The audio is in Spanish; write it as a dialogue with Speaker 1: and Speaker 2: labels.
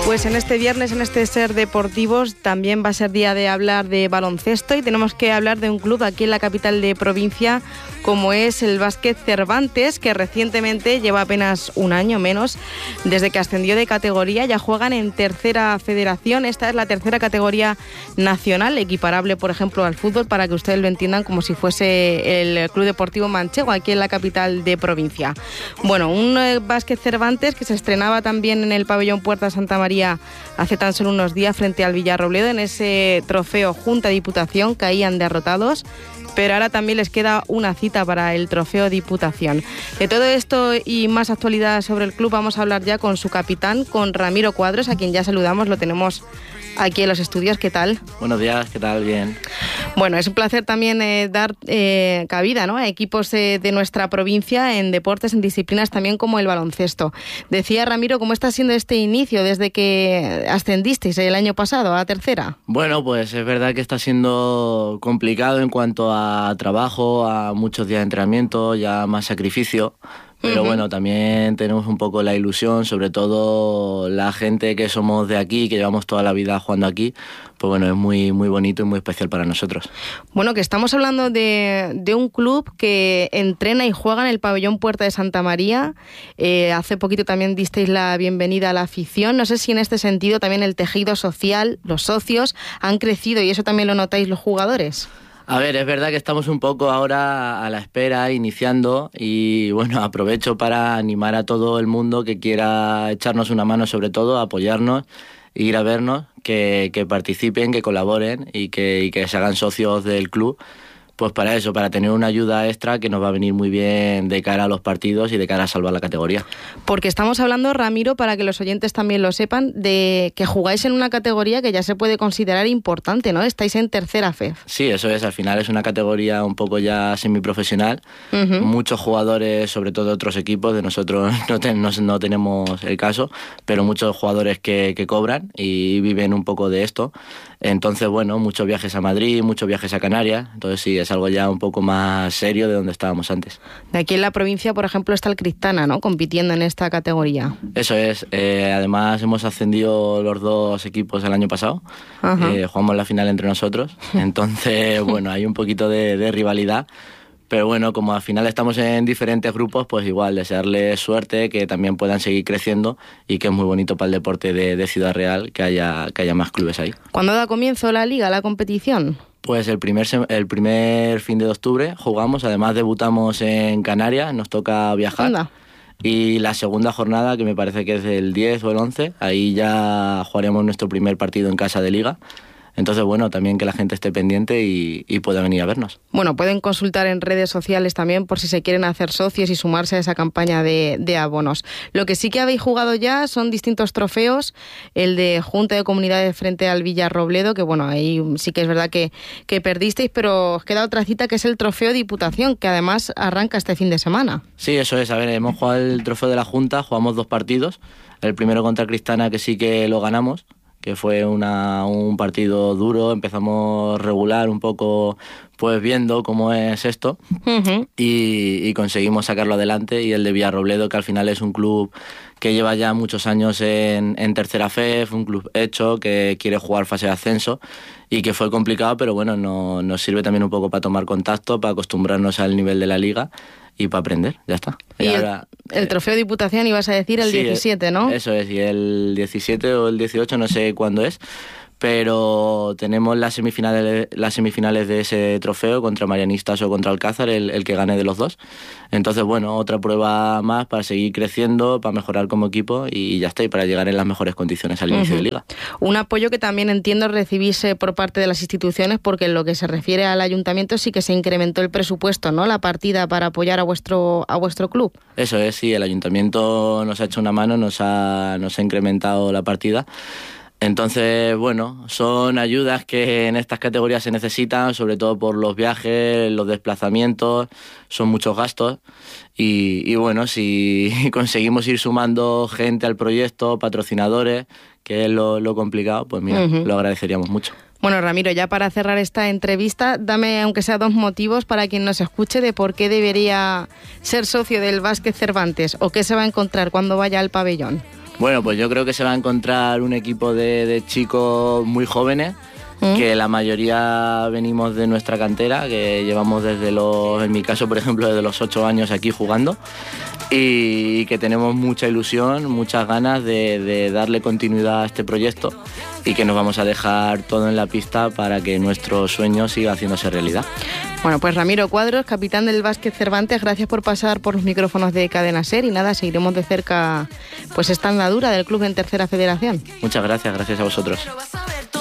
Speaker 1: Pues en este viernes, en este Ser Deportivos, también va a ser día de hablar de baloncesto y tenemos que hablar de un club aquí en la capital de provincia como es el Básquet Cervantes, que recientemente lleva apenas un año menos desde que ascendió de categoría. Ya juegan en tercera federación, esta es la tercera categoría nacional, equiparable por ejemplo al fútbol, para que ustedes lo entiendan como si fuese el Club Deportivo Manchego aquí en la capital de provincia. Bueno, un Básquet Cervantes que se estrenaba también en el pabellón Puerta Santa María hace tan solo unos días frente al Villarrobledo en ese trofeo Junta Diputación, caían derrotados, pero ahora también les queda una cita para el trofeo Diputación. De todo esto y más actualidad sobre el club vamos a hablar ya con su capitán, con Ramiro Cuadros, a quien ya saludamos, lo tenemos aquí en los estudios. ¿Qué tal?
Speaker 2: Buenos días, ¿qué tal? Bien.
Speaker 1: Bueno, es un placer también dar cabida, ¿no?, a equipos de nuestra provincia en deportes, en disciplinas también como el baloncesto. Decía Ramiro, ¿cómo está siendo este inicio desde que ascendisteis el año pasado a tercera?
Speaker 2: Bueno, pues es verdad que está siendo complicado en cuanto a trabajo, a muchos días de entrenamiento, ya más sacrificio. Pero bueno, también tenemos un poco la ilusión, sobre todo la gente que somos de aquí, que llevamos toda la vida jugando aquí, pues bueno, es muy, muy bonito y muy especial para nosotros.
Speaker 1: Bueno, que estamos hablando de un club que entrena y juega en el pabellón Puerta de Santa María. Hace poquito también disteis la bienvenida a la afición. No sé si en este sentido también el tejido social, los socios, han crecido y eso también lo notáis los jugadores.
Speaker 2: A ver, es verdad que estamos un poco ahora a la espera, iniciando, y bueno, aprovecho para animar a todo el mundo que quiera echarnos una mano, sobre todo, apoyarnos, ir a vernos, que participen, que colaboren y que se hagan socios del club. Pues para eso, para tener una ayuda extra que nos va a venir muy bien de cara a los partidos y de cara a salvar la categoría.
Speaker 1: Porque estamos hablando, Ramiro, para que los oyentes también lo sepan, de que jugáis en una categoría que ya se puede considerar importante, ¿no? Estáis en tercera FEF.
Speaker 2: Sí, eso es, al final es una categoría un poco ya semiprofesional. Muchos jugadores, sobre todo de otros equipos, de nosotros no tenemos el caso, pero muchos jugadores que cobran y viven un poco de esto. Entonces, bueno, muchos viajes a Madrid, muchos viajes a Canarias, entonces sí, es algo ya un poco más serio de donde estábamos antes. De
Speaker 1: aquí en la provincia, por ejemplo, está el Cristana, ¿no?, compitiendo en esta categoría.
Speaker 2: Eso es, además hemos ascendido los dos equipos el año pasado, jugamos la final entre nosotros, entonces, bueno, hay un poquito de rivalidad. Pero bueno, como al final estamos en diferentes grupos, pues igual desearles suerte, que también puedan seguir creciendo y que es muy bonito para el deporte de Ciudad Real que haya más clubes ahí.
Speaker 1: ¿Cuándo da comienzo la liga, la competición?
Speaker 2: Pues el primer fin de octubre jugamos, además debutamos en Canarias, nos toca viajar.
Speaker 1: Anda.
Speaker 2: Y la segunda jornada, que me parece que es el 10 o el 11, ahí ya jugaremos nuestro primer partido en casa de liga. Entonces, bueno, también que la gente esté pendiente y pueda venir a vernos. Bueno,
Speaker 1: pueden consultar en redes sociales también por si se quieren hacer socios y sumarse a esa campaña de abonos. Lo que sí que habéis jugado ya son distintos trofeos, el de Junta de Comunidades frente al Villarrobledo, que bueno, ahí sí que es verdad que perdisteis, pero os queda otra cita que es el trofeo Diputación, que además arranca este fin de semana.
Speaker 2: Sí, eso es. A ver, hemos jugado el trofeo de la Junta, jugamos 2 partidos. El primero contra Cristana, que sí que lo ganamos, que fue un partido duro, empezamos regular un poco, pues viendo cómo es esto, y conseguimos sacarlo adelante. Y el de Villarrobledo, que al final es un club que lleva ya muchos años en tercera FEF, un club hecho, que quiere jugar fase de ascenso, y que fue complicado, pero bueno, nos sirve también un poco para tomar contacto, para acostumbrarnos al nivel de la liga y para aprender, ya está.
Speaker 1: Y ahora, el trofeo Diputación ibas a decir el sí, 17, ¿no?
Speaker 2: Eso es, y el 17 o el 18, no sé cuándo es, pero tenemos las semifinales de ese trofeo contra Marianistas o contra Alcázar, el que gane de los dos. Entonces, bueno, otra prueba más para seguir creciendo, para mejorar como equipo y ya está, y para llegar en las mejores condiciones al inicio de liga.
Speaker 1: Un apoyo que también entiendo recibís por parte de las instituciones, porque en lo que se refiere al ayuntamiento sí que se incrementó el presupuesto, ¿no?, la partida para apoyar a vuestro club.
Speaker 2: Eso es, sí, el ayuntamiento nos ha hecho una mano, nos ha incrementado la partida. Entonces, bueno, son ayudas que en estas categorías se necesitan, sobre todo por los viajes, los desplazamientos, son muchos gastos. Y bueno, si conseguimos ir sumando gente al proyecto, patrocinadores, que es lo complicado, pues mira, lo agradeceríamos mucho.
Speaker 1: Bueno, Ramiro, ya para cerrar esta entrevista, dame aunque sea 2 motivos para quien nos escuche de por qué debería ser socio del Básquet Cervantes o qué se va a encontrar cuando vaya al pabellón.
Speaker 2: Bueno, pues yo creo que se va a encontrar un equipo de chicos muy jóvenes, que la mayoría venimos de nuestra cantera, que llevamos en mi caso, por ejemplo, desde los 8 años aquí jugando, y que tenemos mucha ilusión, muchas ganas de darle continuidad a este proyecto y que nos vamos a dejar todo en la pista para que nuestro sueño siga haciéndose realidad.
Speaker 1: Bueno, pues Ramiro Cuadros, capitán del Básquet Cervantes, gracias por pasar por los micrófonos de Cadena SER y nada, seguiremos de cerca pues esta andadura del club en Tercera Federación.
Speaker 2: Muchas gracias a vosotros.